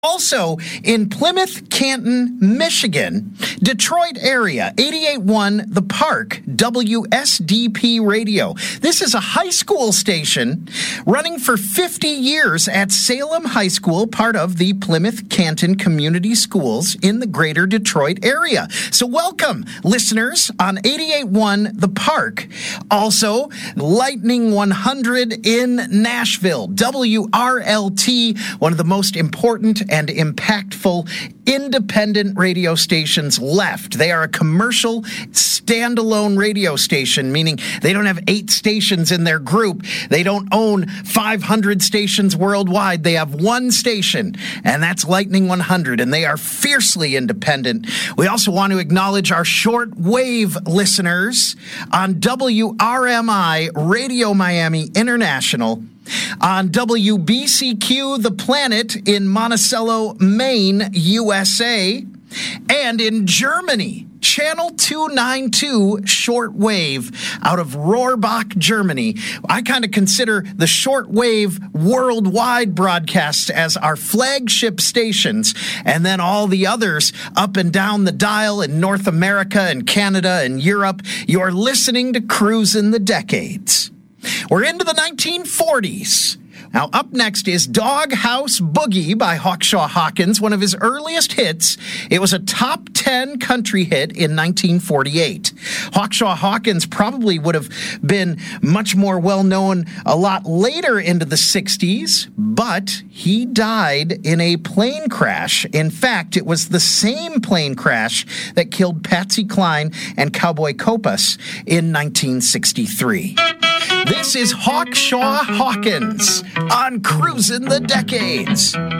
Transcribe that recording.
Also in Plymouth, Canton, Michigan, Detroit area, 88.1 The Park, WSDP Radio. This is a high school station running for 50 years at Salem High School, part of the Plymouth Canton Community Schools in the greater Detroit area. So welcome, listeners, on 88.1 The Park. Also, Lightning 100 in Nashville, WRLT, one of the most important and impactful independent radio stations left. They are a commercial standalone radio station, meaning they don't have 8 stations in their group. They don't own 500 stations worldwide. They have one station, and that's Lightning 100, and they are fiercely independent. We also want to acknowledge our shortwave listeners on WRMI Radio Miami International, on WBCQ The Planet in Monticello, Maine, USA, and in Germany, Channel 292 shortwave out of Rohrbach, Germany. I kind of consider the shortwave worldwide broadcasts as our flagship stations, and then all the others up and down the dial in North America and Canada and Europe. You're listening to Cruisin' the Decades. We're into the 1940s. Now, up next is Doghouse Boogie by Hawkshaw Hawkins, one of his earliest hits. It was a top 10 country hit in 1948. Hawkshaw Hawkins probably would have been much more well-known a lot later into the 60s, but he died in a plane crash. In fact, it was the same plane crash that killed Patsy Cline and Cowboy Copas in 1963. This is Hawkshaw Hawkins on Cruisin' the Decades.